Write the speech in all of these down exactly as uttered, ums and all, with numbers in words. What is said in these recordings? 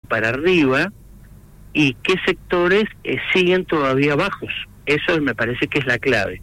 para arriba y qué sectores eh, siguen todavía bajos. Eso me parece que es la clave.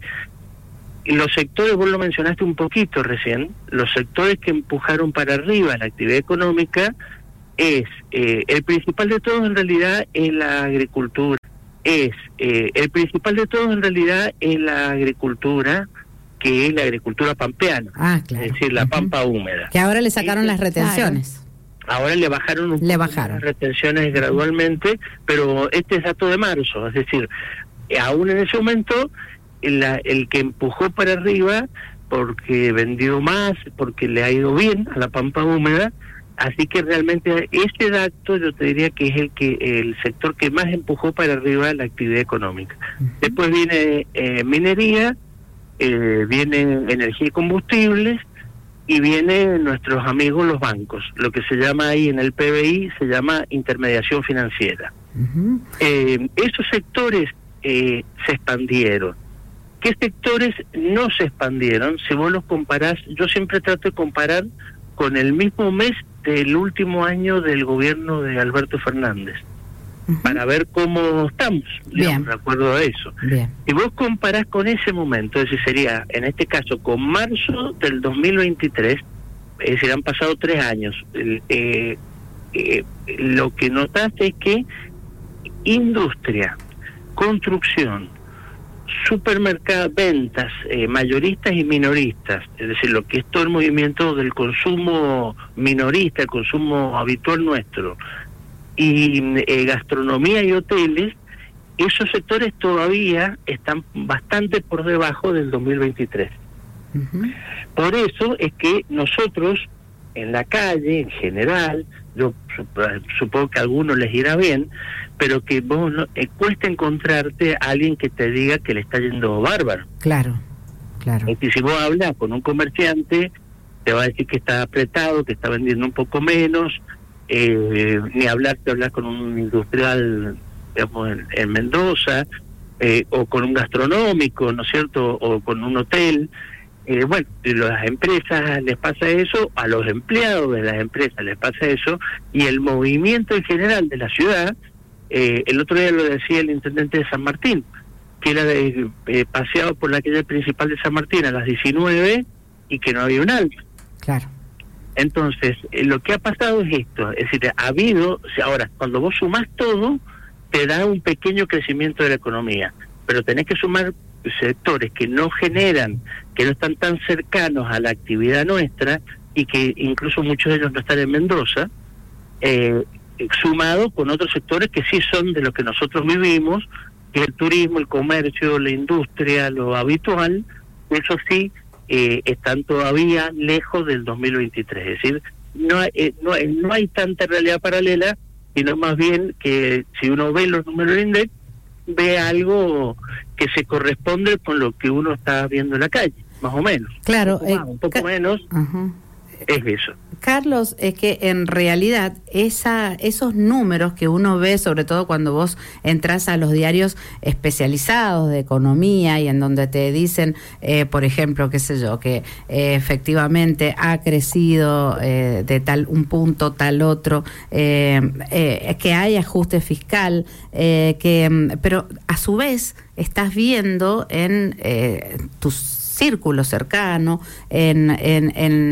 Y los sectores, vos lo mencionaste un poquito recién, los sectores que empujaron para arriba la actividad económica es, eh, el principal de todos en realidad es la agricultura, es, eh, el principal de todos en realidad es la agricultura, que es la agricultura pampeana, ah, claro. Es decir, la uh-huh. pampa húmeda. Que ahora le sacaron y, las retenciones. Claro. Ahora le bajaron un le poco bajaron. las retenciones gradualmente, pero este es dato de marzo, es decir, aún en ese momento, la, el que empujó para arriba, porque vendió más, porque le ha ido bien a la pampa húmeda, así que realmente este dato yo te diría que es el que el sector que más empujó para arriba la actividad económica. Uh-huh. Después viene eh, minería, eh, viene energía y combustibles, y vienen nuestros amigos los bancos, lo que se llama ahí en el P B I, se llama intermediación financiera. Uh-huh. Eh, esos sectores eh, se expandieron. ¿Qué sectores no se expandieron? Si vos los comparás, yo siempre trato de comparar con el mismo mes del último año del gobierno de Alberto Fernández, uh-huh. para ver cómo estamos, digamos, de acuerdo a eso. Bien. Si vos comparás con ese momento, ese sería, en este caso, con marzo del dos mil veintitrés, es decir, han pasado tres años, eh, eh, lo que notaste es que industria, construcción, supermercados, ventas, eh, mayoristas y minoristas, es decir, lo que es todo el movimiento del consumo minorista, el consumo habitual nuestro, y eh, gastronomía y hoteles, esos sectores todavía están bastante por debajo del dos mil veintitrés. Uh-huh. Por eso es que nosotros, en la calle, en general, yo supongo que a algunos les irá bien, pero que vos no, eh, cuesta encontrarte a alguien que te diga que le está yendo bárbaro. Claro, claro. Y si vos hablas con un comerciante, te va a decir que está apretado, que está vendiendo un poco menos, eh, ni hablar, te hablas con un industrial, digamos, en, en Mendoza, eh, o con un gastronómico, ¿no es cierto?, o con un hotel. Eh, bueno, a las empresas les pasa eso, a los empleados de las empresas les pasa eso, y el movimiento en general de la ciudad, eh, el otro día lo decía el intendente de San Martín, que era de, eh, paseado por la calle principal de San Martín a las diecinueve y que no había un alma. Claro. Entonces, eh, lo que ha pasado es esto, es decir, ha habido, o sea, ahora, cuando vos sumás todo, te da un pequeño crecimiento de la economía, pero tenés que sumar sectores que no generan, que no están tan cercanos a la actividad nuestra y que incluso muchos de ellos no están en Mendoza, eh, sumado con otros sectores que sí son de los que nosotros vivimos, que es el turismo, el comercio, la industria, lo habitual, eso sí, eh, están todavía lejos del dos mil veintitrés, es decir, no hay, eh, no, hay, no hay tanta realidad paralela, sino más bien que si uno ve los números del INDEC, ve algo que se corresponde con lo que uno está viendo en la calle, más o menos. Claro. Un poco, eh, más, un poco ca- menos, uh-huh. es eso. Carlos, es que en realidad esa, esos números que uno ve, sobre todo cuando vos entras a los diarios especializados de economía y en donde te dicen, eh, por ejemplo, qué sé yo, que eh, efectivamente ha crecido eh, de tal un punto, tal otro, eh, eh, que hay ajuste fiscal, eh, que pero a su vez estás viendo en eh, tus círculo cercano, en, en,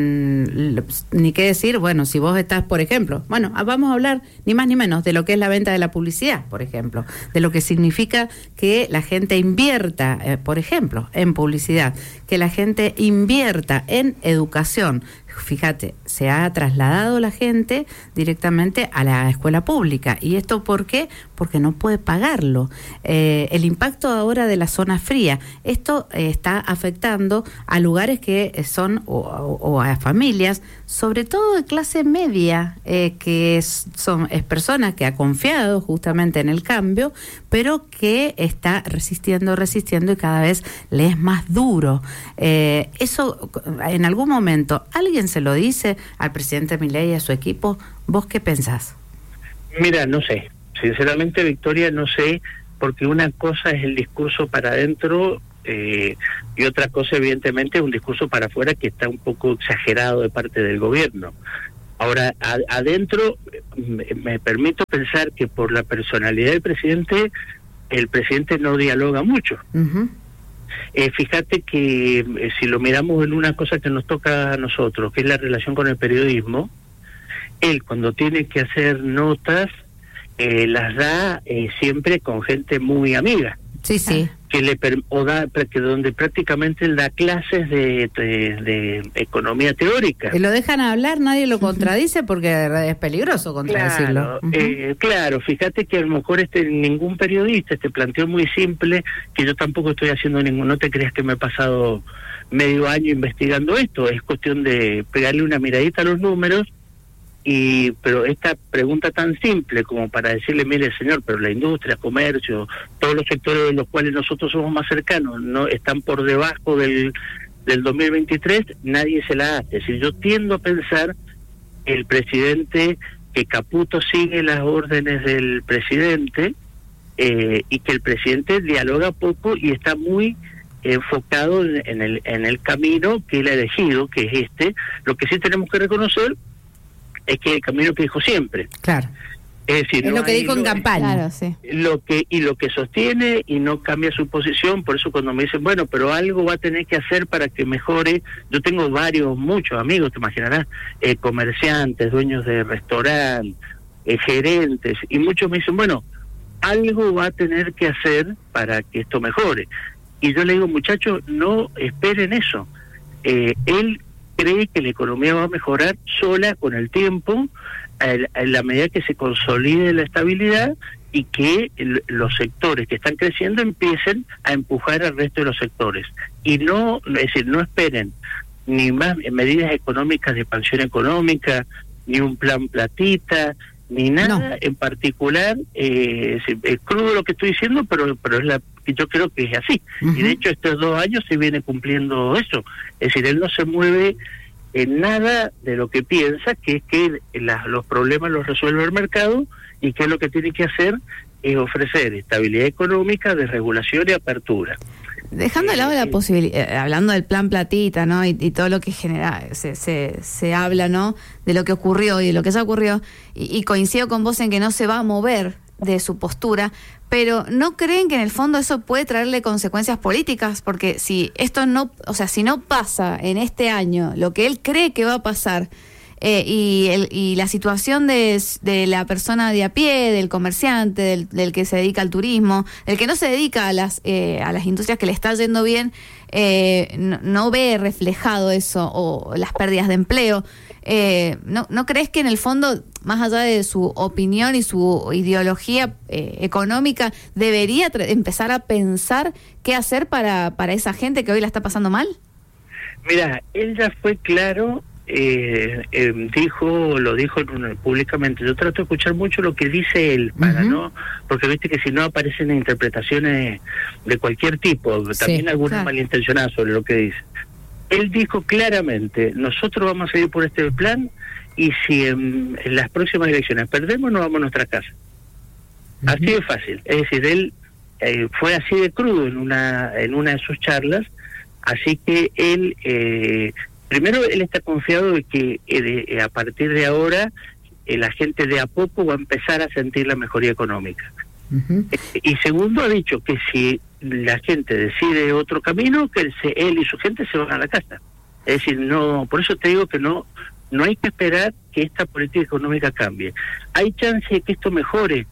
en, ni qué decir, bueno, si vos estás, por ejemplo, bueno, vamos a hablar ni más ni menos de lo que es la venta de la publicidad, por ejemplo, de lo que significa que la gente invierta, eh, por ejemplo, en publicidad, que la gente invierta en educación. Fíjate, se ha trasladado la gente directamente a la escuela pública. ¿Y esto por qué? Porque no puede pagarlo. Eh, el impacto ahora de la zona fría, esto eh, está afectando a lugares que son, o, o a familias, sobre todo de clase media, eh, que es, son es personas que ha confiado justamente en el cambio, pero que está resistiendo, resistiendo y cada vez le es más duro. Eh, eso, en algún momento, alguien se lo dice al presidente Milei y a su equipo. ¿Vos qué pensás? Mira, no sé. Sinceramente, Victoria, no sé, porque una cosa es el discurso para adentro eh, y otra cosa, evidentemente, es un discurso para afuera que está un poco exagerado de parte del gobierno. Ahora, a, adentro, me, me permito pensar que por la personalidad del presidente, el presidente no dialoga mucho. Uh-huh. Eh, fíjate que eh, si lo miramos en una cosa que nos toca a nosotros, que es la relación con el periodismo, él cuando tiene que hacer notas, eh, las da eh, siempre con gente muy amiga. Sí, sí. Que le per, o da que donde prácticamente él da clases de, de, de economía teórica. Y lo dejan hablar, nadie lo contradice porque es peligroso contradecirlo. Claro, uh-huh. eh, claro, fíjate que a lo mejor este ningún periodista este planteó muy simple, que yo tampoco estoy haciendo ningún, no te creas que me he pasado medio año investigando esto, es cuestión de pegarle una miradita a los números. Y pero esta pregunta tan simple como para decirle, mire señor, pero la industria, comercio, todos los sectores de los cuales nosotros somos más cercanos no están por debajo del del dos mil veintitrés, nadie se la hace. Si yo tiendo a pensar el presidente que Caputo sigue las órdenes del presidente eh, y que el presidente dialoga poco y está muy enfocado en, en el en el camino que él ha elegido, que es este. Lo que sí tenemos que reconocer es que el camino que dijo siempre. Claro. Es decir, es no lo que dijo lo, en campaña. Claro, sí. Lo que y lo que sostiene y no cambia su posición. Por eso cuando me dicen, bueno, pero algo va a tener que hacer para que mejore. Yo tengo varios, muchos amigos, te imaginarás, eh, comerciantes, dueños de restaurantes, eh, gerentes, y muchos me dicen, bueno, algo va a tener que hacer para que esto mejore. Y yo le digo, muchachos, no esperen eso. Eh, él cree que la economía va a mejorar sola con el tiempo, en la medida que se consolide la estabilidad y que el, los sectores que están creciendo empiecen a empujar al resto de los sectores. Y no, es decir, no esperen ni más medidas económicas de expansión económica, ni un plan platita, ni nada no. en particular. Eh, es, es crudo lo que estoy diciendo, pero pero es la yo creo que es así. Uh-huh. Y de hecho estos dos años se viene cumpliendo eso. Es decir, él no se mueve en nada de lo que piensa, que es que la, los problemas los resuelve el mercado y que lo que tiene que hacer es ofrecer estabilidad económica, desregulación y apertura. Dejando de lado la posibilidad, eh, hablando del plan platita, ¿no? Y, y todo lo que genera, se, se, se habla, ¿no? De lo que ocurrió y de lo que ya ocurrió, y, y coincido con vos en que no se va a mover de su postura, pero ¿no creen que en el fondo eso puede traerle consecuencias políticas? Porque si esto no, o sea, si no pasa en este año lo que él cree que va a pasar, eh, y, el, y la situación de, de la persona de a pie, del comerciante, del, del que se dedica al turismo, del que no se dedica a las eh, a las industrias que le está yendo bien, eh, no, no ve reflejado eso, o las pérdidas de empleo, eh, ¿no, ¿no crees que en el fondo, más allá de su opinión y su ideología eh, económica, debería tra- empezar a pensar qué hacer para, para esa gente que hoy la está pasando mal? Mira, él ya fue claro, eh, eh, dijo, lo dijo públicamente. Yo trato de escuchar mucho lo que dice él, para uh-huh. no, porque viste que si no aparecen interpretaciones de cualquier tipo, también sí, algunas claro. malintencionadas sobre lo que dice. Él dijo claramente, nosotros vamos a seguir por este plan, y si en, en las próximas elecciones perdemos, nos vamos a nuestra casa. Uh-huh. Así de fácil. Es decir, él eh, fue así de crudo en una en una de sus charlas, así que él, eh, primero él está confiado de que eh, a partir de ahora eh, la gente de a poco va a empezar a sentir la mejoría económica. Uh-huh. Eh, y segundo, ha dicho que si la gente decide otro camino, que él, se, él y su gente se van a la casa. Es decir, no, por eso te digo que no no hay que esperar que esta política económica cambie. ¿Hay chance de que esto mejore?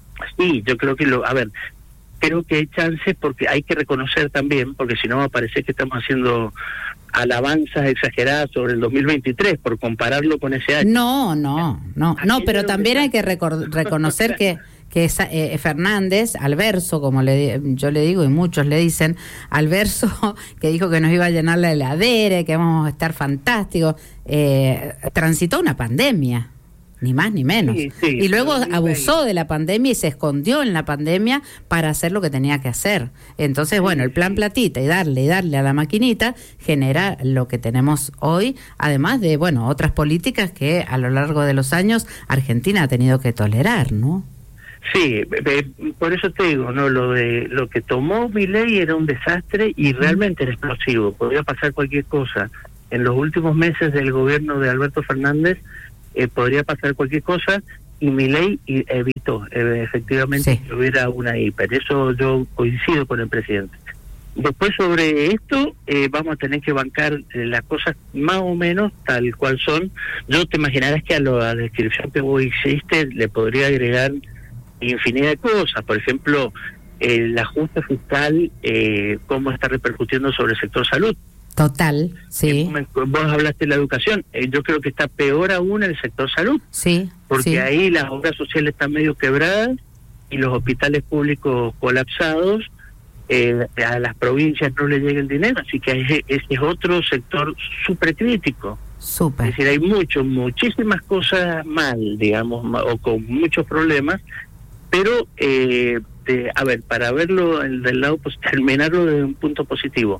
Sí, yo creo que lo... A ver, creo que hay chance, porque hay que reconocer también, porque si no va a parecer que estamos haciendo alabanzas exageradas sobre el dos mil veintitrés, por compararlo con ese año. No, no, no, no, pero también hay que recor- reconocer que... que es, eh, Fernández, Alverso, como le, yo le digo y muchos le dicen, Alverso, que dijo que nos iba a llenar la heladera, que vamos a estar fantásticos, eh, transitó una pandemia, ni más ni menos. Sí, sí, y luego abusó de la pandemia y se escondió en la pandemia para hacer lo que tenía que hacer. Entonces, bueno, el plan platita y darle y darle a la maquinita genera lo que tenemos hoy, además de, bueno, otras políticas que a lo largo de los años Argentina ha tenido que tolerar, ¿no? Sí, por eso te digo, no, lo de lo que tomó Milei era un desastre y realmente era explosivo, podía pasar cualquier cosa. En los últimos meses del gobierno de Alberto Fernández eh, podría pasar cualquier cosa, y Milei evitó eh, efectivamente sí. que hubiera una hiper. Eso yo coincido con el presidente. Después sobre esto eh, vamos a tener que bancar eh, las cosas más o menos tal cual son. Yo te imaginarás que a la descripción que vos hiciste le podría agregar infinidad de cosas. Por ejemplo, el ajuste fiscal, eh, cómo está repercutiendo sobre el sector salud. Total, sí. Eh, vos hablaste de la educación, eh, yo creo que está peor aún en el sector salud. Sí. Porque sí. ahí las obras sociales están medio quebradas y los hospitales públicos colapsados. Eh, a las provincias no le llega el dinero, así que ese, ese es otro sector súper crítico. Súper. Es decir, hay mucho, muchísimas cosas mal, digamos, o con muchos problemas, pero, eh, de, a ver, para verlo el, del lado, pues terminarlo desde un punto positivo.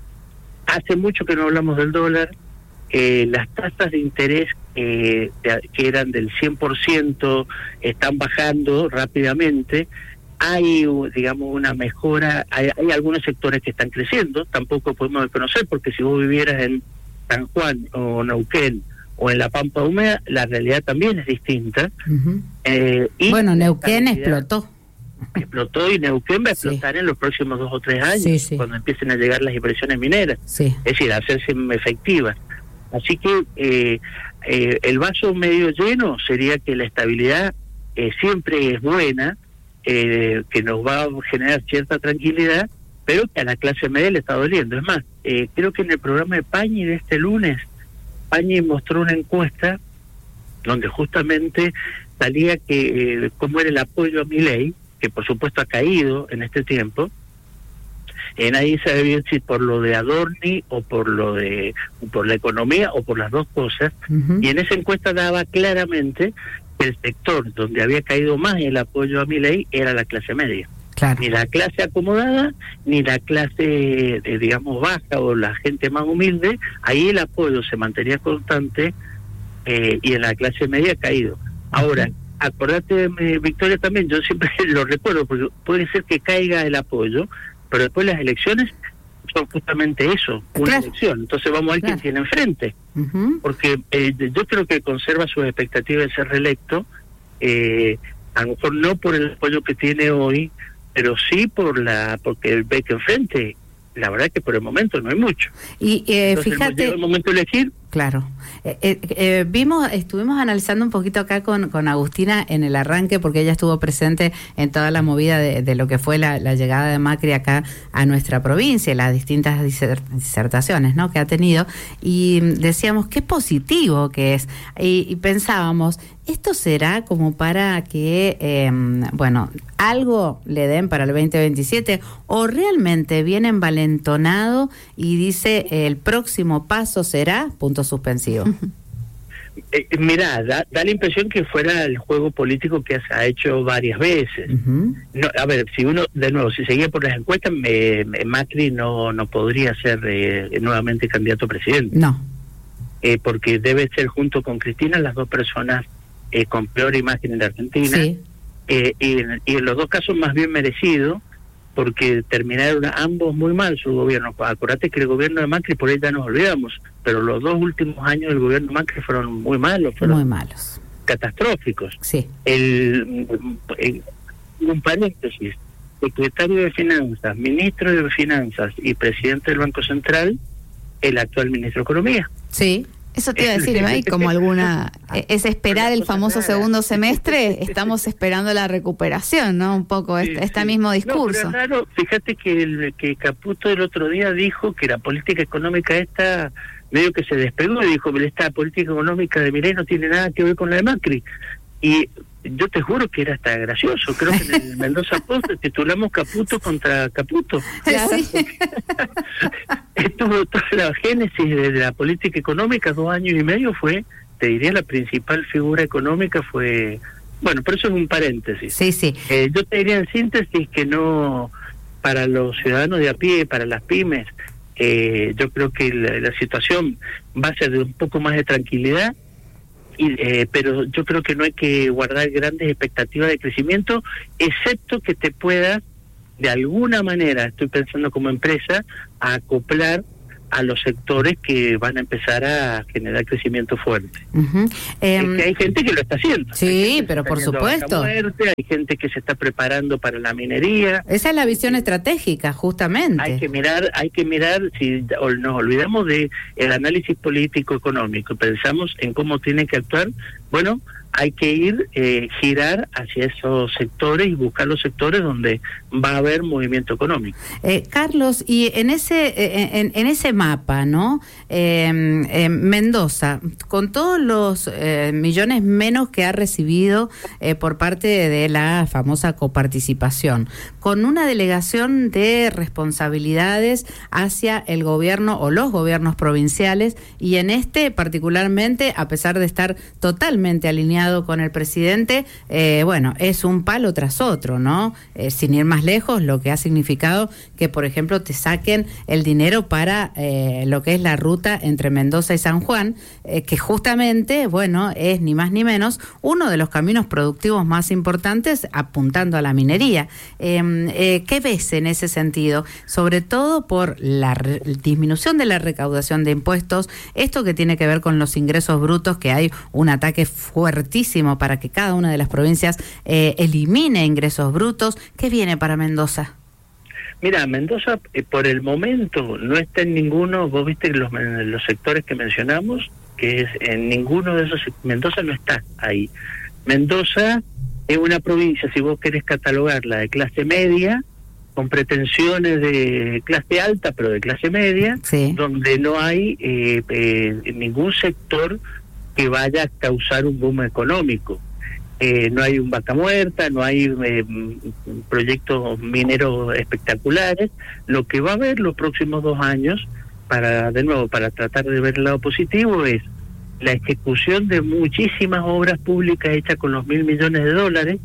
Hace mucho que no hablamos del dólar, eh, las tasas de interés eh, de, que eran del cien por ciento están bajando rápidamente. Hay, digamos, una mejora, hay, hay algunos sectores que están creciendo, tampoco podemos desconocer, porque si vos vivieras en San Juan o Neuquén o en la Pampa Húmeda, la realidad también es distinta. Uh-huh. eh, y bueno, Neuquén explotó. Explotó y Neuquén va a explotar sí. en los próximos dos o tres años, sí, sí. cuando empiecen a llegar las inversiones mineras, sí. es decir, a hacerse efectivas. Así que eh, eh, el vaso medio lleno sería que la estabilidad eh, siempre es buena, Eh, que nos va a generar cierta tranquilidad, pero que a la clase media le está doliendo. Es más, eh, creo que en el programa de Pañi de este lunes, Pañi mostró una encuesta donde justamente salía que eh, cómo era el apoyo a Milei, que por supuesto ha caído en este tiempo. Eh, nadie sabe bien si por lo de Adorni o por lo de por la economía o por las dos cosas. Uh-huh. Y en esa encuesta daba claramente que el sector donde había caído más el apoyo a Milei era la clase media. Claro. Ni la clase acomodada, ni la clase, eh, digamos, baja o la gente más humilde. Ahí el apoyo se mantenía constante eh, y en la clase media ha caído. Ahora, acordate, eh, Victoria, también, yo siempre lo recuerdo, porque puede ser que caiga el apoyo, pero después las elecciones son justamente eso, una claro. elección. Entonces vamos a ver claro. quién tiene enfrente. Uh-huh. Porque eh, yo creo que conserva sus expectativas de ser reelecto, eh, a lo mejor no por el apoyo que tiene hoy, pero sí por la porque ve que enfrente, la verdad que por el momento no hay mucho. Y eh, Entonces, fíjate... llega el momento de elegir. Claro. Eh, eh, eh, vimos, estuvimos analizando un poquito acá con, con Agustina en el arranque, porque ella estuvo presente en toda la movida de, de lo que fue la, la llegada de Macri acá a nuestra provincia, las distintas disertaciones, ¿no?, que ha tenido, y decíamos qué positivo que es, y, y pensábamos, ¿esto será como para que, eh, bueno, algo le den para el veinte veintisiete, o realmente viene envalentonado y dice el próximo paso será punto suspensivo? Eh, mirá, da, da la impresión que fuera el juego político que se ha hecho varias veces. Uh-huh. No, a ver, si uno, de nuevo, si seguía por las encuestas, me, me, Macri no no podría ser eh, nuevamente candidato a presidente. No. Eh, porque debe ser, junto con Cristina, las dos personas eh, con peor imagen en la Argentina. Sí. Eh, y, en, y en los dos casos más bien merecido, porque terminaron ambos muy mal su gobierno. Acordate que el gobierno de Macri, por ahí ya nos olvidamos, pero los dos últimos años del gobierno de Macri fueron muy malos, fueron muy malos, catastróficos. Sí. El, el, un paréntesis, secretario de Finanzas, ministro de Finanzas y presidente del Banco Central, el actual ministro de Economía. Sí. Eso te iba a decir, ¿hay como alguna... es esperar el famoso segundo semestre? Estamos esperando la recuperación, ¿no? Un poco este, sí, este sí. mismo discurso. No, pero es raro, fíjate que, el, que Caputo el otro día dijo que la política económica esta medio que se despegó y dijo que esta política económica de Milei no tiene nada que ver con la de Macri. Y yo te juro que era hasta gracioso. Creo que en el Mendoza Post titulamos Caputo contra Caputo. Sí. Estuvo toda la génesis de la política económica, dos años y medio fue, te diría, la principal figura económica fue... Bueno, pero eso es un paréntesis. Sí, sí. Eh, yo te diría en síntesis que no, para los ciudadanos de a pie, para las pymes, eh, yo creo que la, la situación va a ser de un poco más de tranquilidad, y, eh, pero yo creo que no hay que guardar grandes expectativas de crecimiento, excepto que te puedas, de alguna manera, estoy pensando como empresa, a acoplar a los sectores que van a empezar a generar crecimiento fuerte. Uh-huh. Eh, es que hay gente que lo está haciendo. Sí, pero por supuesto. Muerte, hay gente que se está preparando para la minería. Esa es la visión estratégica, justamente. Hay que mirar, hay que mirar si nos olvidamos de el análisis político económico, pensamos en cómo tiene que actuar. Bueno, hay que ir, eh, girar hacia esos sectores y buscar los sectores donde va a haber movimiento económico. Eh, Carlos, y en ese eh, en, en ese mapa, ¿no? Eh, eh, Mendoza, con todos los eh, millones menos que ha recibido eh, por parte de la famosa coparticipación, con una delegación de responsabilidades hacia el gobierno o los gobiernos provinciales, y en este particularmente, a pesar de estar totalmente alineado con el presidente, eh, bueno, es un palo tras otro, ¿no? Eh, sin ir más lejos, lo que ha significado que, por ejemplo, te saquen el dinero para eh, lo que es la ruta entre Mendoza y San Juan, eh, que justamente, bueno, es ni más ni menos uno de los caminos productivos más importantes apuntando a la minería. Eh, eh, ¿Qué ves en ese sentido? Sobre todo por la re- disminución de la recaudación de impuestos, esto que tiene que ver con los ingresos brutos, que hay un ataque fuertísimo para que cada una de las provincias eh, elimine ingresos brutos. ¿Qué viene para Mendoza? Mira, Mendoza eh, por el momento no está en ninguno, vos viste los, los sectores que mencionamos, que es en ninguno de esos, Mendoza no está ahí. Mendoza es una provincia, si vos querés catalogarla, de clase media, con pretensiones de clase alta, pero de clase media, sí, donde no hay eh, eh, ningún sector que vaya a causar un boom económico. Eh, no hay un Vaca Muerta, no hay eh, proyectos mineros espectaculares. Lo que va a haber los próximos dos años, para de nuevo, para tratar de ver el lado positivo, es la ejecución de muchísimas obras públicas hechas con los mil millones de dólares,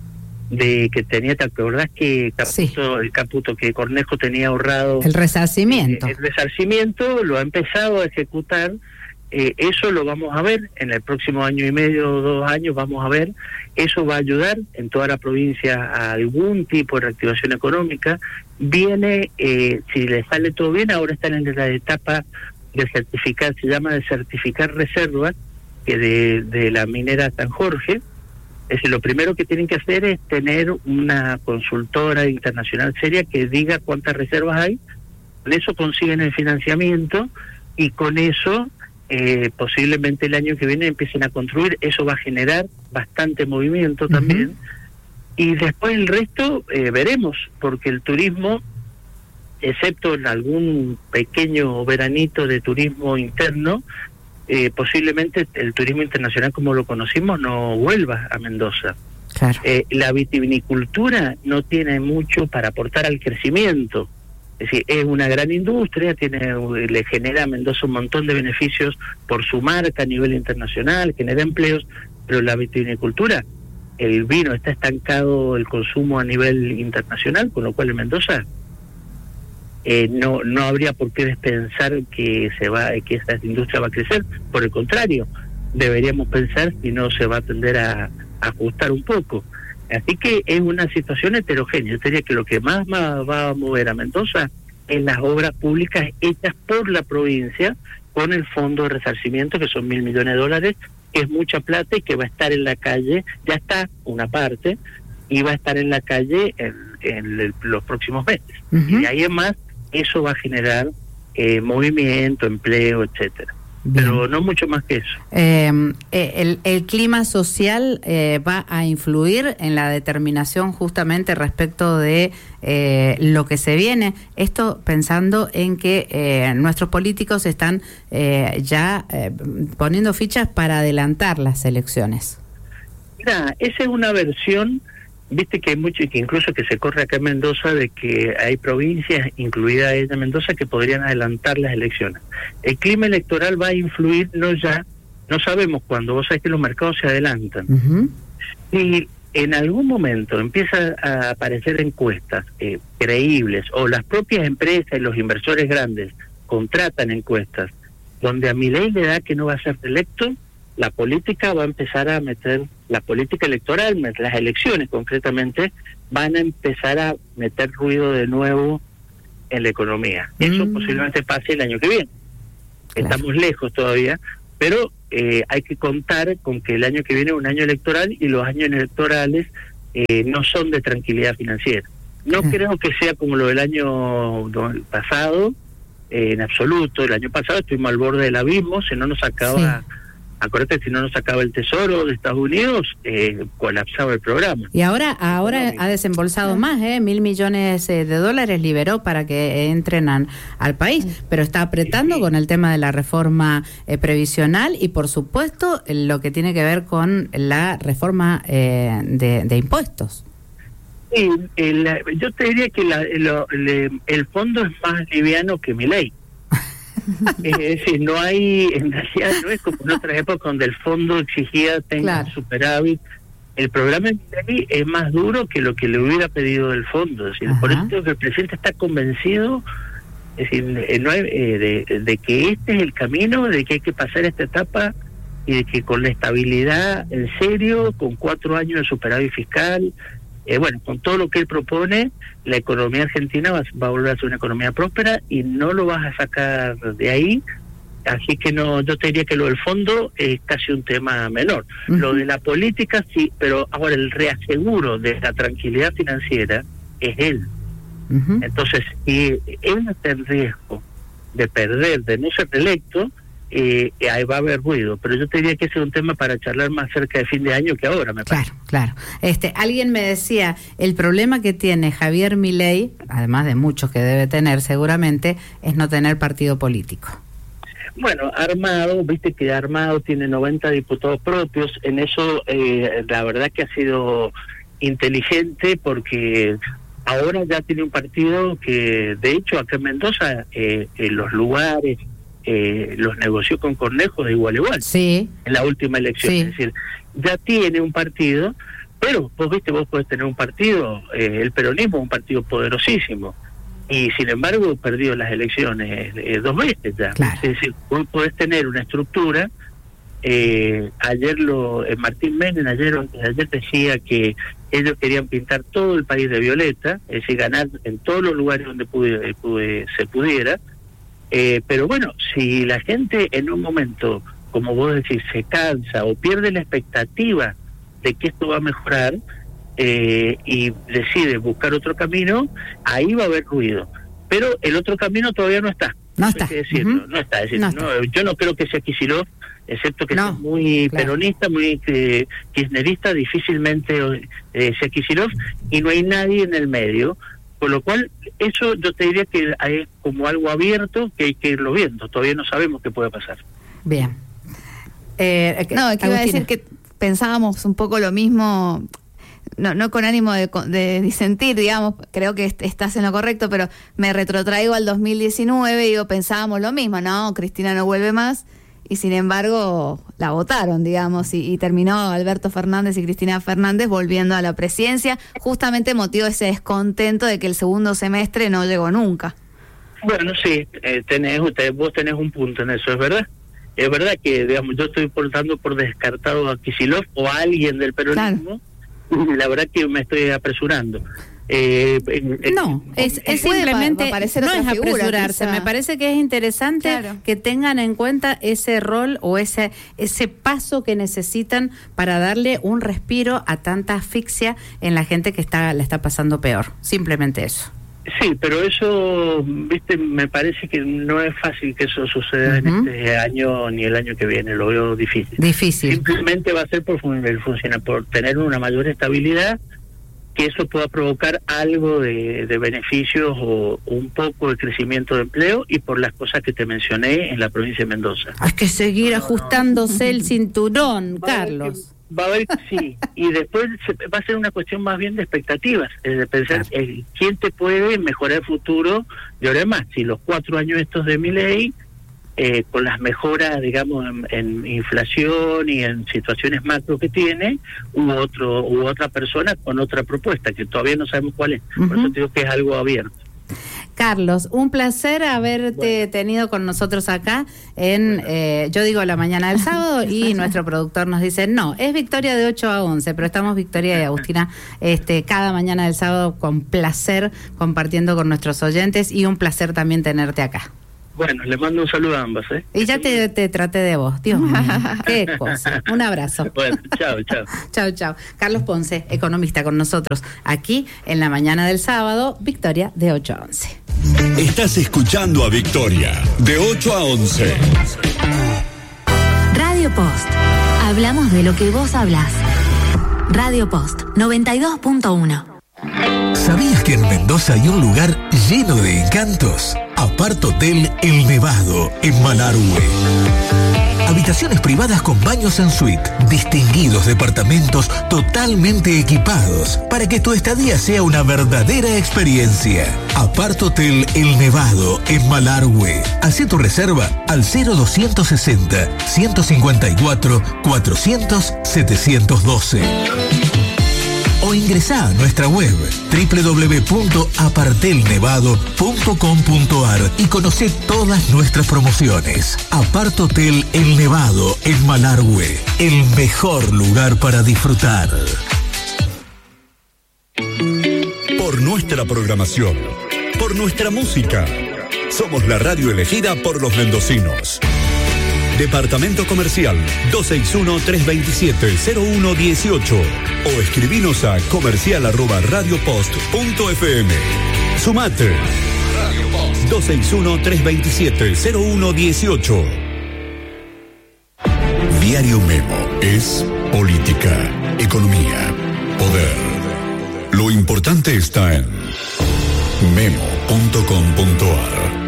de que tenía, ¿te acordás que Caputo, sí, el Caputo, que Cornejo tenía ahorrado? El resarcimiento. Eh, el resarcimiento lo ha empezado a ejecutar. Eh, eso lo vamos a ver en el próximo año y medio o dos años, vamos a ver. Eso va a ayudar en toda la provincia a algún tipo de reactivación económica. Viene, eh, si le sale todo bien, ahora están en la etapa de certificar, se llama de certificar reservas, que de, de la minera San Jorge. Es decir, lo primero que tienen que hacer es tener una consultora internacional seria que diga cuántas reservas hay. Con eso consiguen el financiamiento y con eso Eh, posiblemente el año que viene empiecen a construir. Eso va a generar bastante movimiento también. Uh-huh. Y después el resto eh, veremos, porque el turismo, excepto en algún pequeño veranito de turismo interno, eh, posiblemente el turismo internacional como lo conocimos no vuelva a Mendoza. Claro. Eh, la vitivinicultura no tiene mucho para aportar al crecimiento. Es decir, es una gran industria, tiene, le genera a Mendoza un montón de beneficios por su marca a nivel internacional, genera empleos, pero la vitivinicultura, el vino está estancado, el consumo a nivel internacional, con lo cual en Mendoza eh, no no habría por qué pensar que se va que esa industria va a crecer. Por el contrario, deberíamos pensar si no se va a tender a, a ajustar un poco. Así que es una situación heterogénea. Yo diría que lo que más va a mover a Mendoza es las obras públicas hechas por la provincia con el fondo de resarcimiento, que son mil millones de dólares, que es mucha plata y que va a estar en la calle, ya está una parte, y va a estar en la calle en, en el, los próximos meses. Uh-huh. Y de ahí en más, eso va a generar eh, movimiento, empleo, etcétera. Bien. Pero no mucho más que eso. Eh, el, el clima social eh, va a influir en la determinación justamente respecto de eh, lo que se viene. Esto pensando en que eh, nuestros políticos están eh, ya eh, poniendo fichas para adelantar las elecciones. Mira, esa es una versión. Viste que hay mucho, y que incluso que se corre acá en Mendoza, de que hay provincias, incluida ella Mendoza, que podrían adelantar las elecciones. El clima electoral va a influir, no ya, no sabemos cuándo, vos sabés que los mercados se adelantan. Uh-huh. Y en algún momento empiezan a aparecer encuestas eh, creíbles, o las propias empresas y los inversores grandes contratan encuestas, donde a Milei le da que no va a ser electo, la política va a empezar a meter, la política electoral, las elecciones concretamente, van a empezar a meter ruido de nuevo en la economía. Eso Mm. posiblemente pase el año que viene. Claro. Estamos lejos todavía, pero eh, hay que contar con que el año que viene es un año electoral y los años electorales eh, no son de tranquilidad financiera. No Ah. creo que sea como lo del año pasado, eh, en absoluto. El año pasado estuvimos al borde del abismo, si no nos sacaba... Sí. Acuérdate, si no nos sacaba el Tesoro de Estados Unidos, eh, colapsaba el programa. Y ahora, ahora ha desembolsado más, ¿eh? Mil millones eh, de dólares liberó para que entren an- al país, pero está apretando Sí. con el tema de la reforma eh, previsional y, por supuesto, lo que tiene que ver con la reforma eh, de, de impuestos. Sí, el- yo te diría que la- lo- le- el fondo es más liviano que mi ley. Es decir, no hay, en realidad no es como en otras épocas donde el fondo exigía tenga Claro. superávit. El programa de ley es más duro que lo que le hubiera pedido el fondo. Es decir, por Ajá. eso creo que el presidente está convencido, es decir, eh, no hay, eh, de, de que este es el camino, de que hay que pasar esta etapa y de que con la estabilidad en serio, con cuatro años de superávit fiscal, eh, bueno, con todo lo que él propone, la economía argentina va, va a volver a ser una economía próspera y no lo vas a sacar de ahí. Así que no, yo te diría que lo del fondo es casi un tema menor. Ujú. Lo de la política sí, pero ahora el reaseguro de la tranquilidad financiera es él. Ujú. Entonces, si él está en riesgo de perder, de no ser reelecto, eh, ahí va a haber ruido. Pero yo te diría que ese es un tema para charlar más cerca de fin de año que ahora, me parece. Claro, claro. Este, alguien me decía, el problema que tiene Javier Milei, además de muchos que debe tener seguramente, es no tener partido político. Bueno, Armado, viste que Armado tiene noventa diputados propios, en eso eh, la verdad que ha sido inteligente porque ahora ya tiene un partido que, de hecho, acá en Mendoza, eh, en los lugares, eh, los negoció con Cornejo de igual a igual Sí, en la última elección. Sí. Es decir, ya tiene un partido, pero vos viste, vos podés tener un partido, eh, el peronismo es un partido poderosísimo. Y sin embargo perdió las elecciones eh, dos veces ya. Claro. Es decir, vos podés tener una estructura. Eh, ayer lo eh, Martín Menem ayer o antes de ayer decía que ellos querían pintar todo el país de violeta, es decir, ganar en todos los lugares donde pude, pude, se pudiera. Eh, pero bueno, si la gente en un momento, como vos decís, se cansa o pierde la expectativa de que esto va a mejorar, Eh, y decide buscar otro camino, ahí va a haber ruido. Pero el otro camino todavía no está. No Hay está. que decirlo, Ujú. no está. Es decir, No no, está. yo no creo que sea Kicillof, excepto que No, sea muy claro. peronista, muy eh, kirchnerista, difícilmente eh, sea Kicillof, y no hay nadie en el medio. Por lo cual, eso yo te diría que es como algo abierto que hay que irlo viendo. Todavía no sabemos qué puede pasar. bien. Eh, No, es que iba a Agustina. decir que pensábamos un poco lo mismo, no, no con ánimo de, de disentir, digamos, creo que est- estás en lo correcto, pero me retrotraigo al dos mil diecinueve y digo, pensábamos lo mismo, no, Cristina no vuelve más, y sin embargo la votaron, digamos, y, y terminó Alberto Fernández y Cristina Fernández volviendo a la presidencia, justamente motivo ese descontento de que el segundo semestre no llegó nunca. Bueno, sí, eh, tenés, usted, vos tenés un punto en eso, es verdad. Es verdad que, digamos, yo estoy portando por descartado a Kicillof o a alguien del peronismo, y la verdad que me estoy apresurando. Eh, en- en- No, es, es Puede simplemente, pa- parecer no otra es figura, apresurarse, quizá. me parece que es interesante Claro. que tengan en cuenta ese rol o ese ese paso que necesitan para darle un respiro a tanta asfixia en la gente que está la está pasando peor, simplemente eso. Sí, pero eso, viste, me parece que no es fácil que eso suceda Ujú. en este año ni el año que viene, lo veo difícil. Difícil. Simplemente va a ser por fun- el funciona por tener una mayor estabilidad, que eso pueda provocar algo de, de beneficios o un poco de crecimiento de empleo, y por las cosas que te mencioné en la provincia de Mendoza. Hay que seguir ajustándose el cinturón, Va a haber Carlos. que- Va a haber, sí, y después se, va a ser una cuestión más bien de expectativas, es de pensar Claro. eh, quién te puede mejorar el futuro de ahora en más. Si los cuatro años estos de Milei, eh, con las mejoras, digamos, en, en inflación y en situaciones macro que tiene, u otro u otra persona con otra propuesta, que todavía no sabemos cuál es. Por Ujú. eso te digo que es algo abierto. Carlos, un placer haberte bueno. tenido con nosotros acá en, bueno. eh, yo digo la mañana del sábado y nuestro productor nos dice, no, es Victoria de ocho a once, pero estamos Victoria y Agustina este, cada mañana del sábado con placer compartiendo con nuestros oyentes y un placer también tenerte acá. Bueno, le mando un saludo a ambas, ¿eh? Y ya te, te traté de vos, Dios mío, qué cosa. Un abrazo. Bueno, chao, chao. Chao, chao. Carlos Ponce, economista con nosotros, aquí en la mañana del sábado, Victoria de ocho a once. Estás escuchando a Victoria, de ocho a once. Radio Post. Hablamos de lo que vos hablás. Radio Post, noventa y dos punto uno. ¿Sabías que en Mendoza hay un lugar lleno de encantos? Apart Hotel El Nevado, en Malargüe. Habitaciones privadas con baños en suite, distinguidos departamentos totalmente equipados para que tu estadía sea una verdadera experiencia. Apart Hotel El Nevado, en Malargüe. Hacé tu reserva al cero doscientos sesenta, ciento cincuenta y cuatro, cuatrocientos, setecientos doce. O ingresá a nuestra web doble u doble u doble u punto apartelnevado punto com punto a r y conocé todas nuestras promociones. Apart Hotel El Nevado en Malargüe, el mejor lugar para disfrutar. Por nuestra programación, por nuestra música, somos la radio elegida por los mendocinos. Departamento Comercial dos seis uno, tres dos siete, cero uno uno ocho o escribinos a comercial arroba radiopost punto f m. Sumate. dos seis uno, tres dos siete, cero uno uno ocho. Diario Memo es política, economía, poder. Lo importante está en memo punto com punto a r.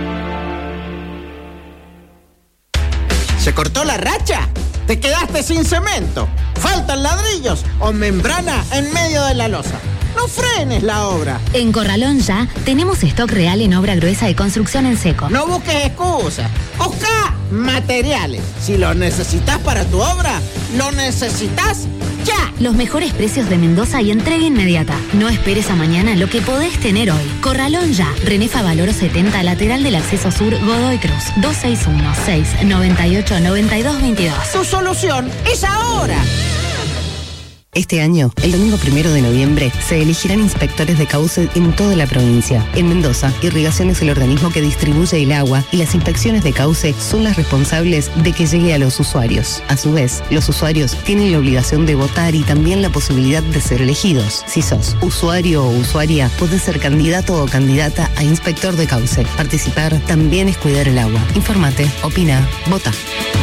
¿Se cortó la racha? ¿Te quedaste sin cemento? ¿Faltan ladrillos o membrana en medio de la losa? No frenes la obra. En Corralón Ya tenemos stock real en obra gruesa de construcción en seco. No busques excusas. Busca materiales. Si los necesitas para tu obra, lo necesitas ya. Los mejores precios de Mendoza y entrega inmediata. No esperes a mañana lo que podés tener hoy. Corralón Ya. René Favaloro setenta, lateral del acceso sur, Godoy Cruz. dos seis uno, seis nueve ocho, nueve dos dos dos. Tu solución es ahora. Este año, el domingo primero de noviembre, se elegirán inspectores de cauce en toda la provincia. En Mendoza, Irrigación es el organismo que distribuye el agua y las inspecciones de cauce son las responsables de que llegue a los usuarios. A su vez, los usuarios tienen la obligación de votar y también la posibilidad de ser elegidos. Si sos usuario o usuaria, podés ser candidato o candidata a inspector de cauce. Participar también es cuidar el agua. Infórmate, opina, vota.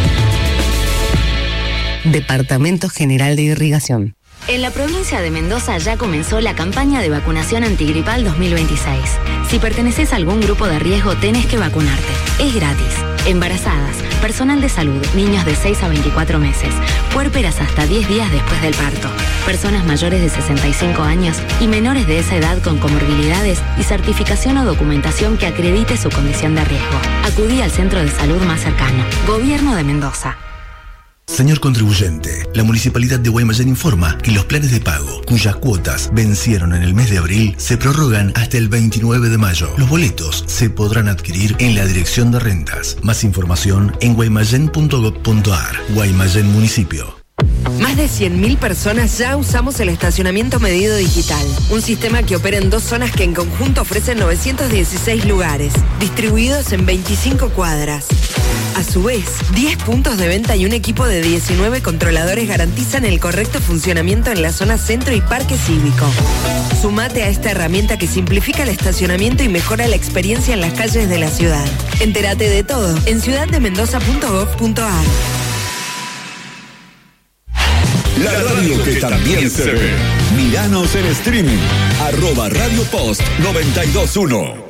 Departamento General de Irrigación. En la provincia de Mendoza ya comenzó la campaña de vacunación antigripal dos mil veintiséis. Si perteneces a algún grupo de riesgo, tenés que vacunarte. Es gratis. Embarazadas, personal de salud, niños de seis a veinticuatro meses, puérperas hasta diez días después del parto, personas mayores de sesenta y cinco años y menores de esa edad con comorbilidades y certificación o documentación que acredite su condición de riesgo. Acudí al centro de salud más cercano. Gobierno de Mendoza. Señor contribuyente, la Municipalidad de Guaymallén informa que los planes de pago, cuyas cuotas vencieron en el mes de abril, se prorrogan hasta el veintinueve de mayo. Los boletos se podrán adquirir en la Dirección de Rentas. Más información en guaymallén punto gob punto a r. Guaymallén Municipio. Más de cien mil personas ya usamos el estacionamiento medido digital, un sistema que opera en dos zonas que en conjunto ofrecen novecientos dieciséis lugares, distribuidos en veinticinco cuadras. A su vez, diez puntos de venta y un equipo de diecinueve controladores garantizan el correcto funcionamiento en la zona centro y parque cívico. Sumate a esta herramienta que simplifica el estacionamiento y mejora la experiencia en las calles de la ciudad. Entérate de todo en ciudad de mendoza punto gob punto a r. La radio que también se ve. Míranos en streaming. Arroba Radio Post noventa y dos punto uno.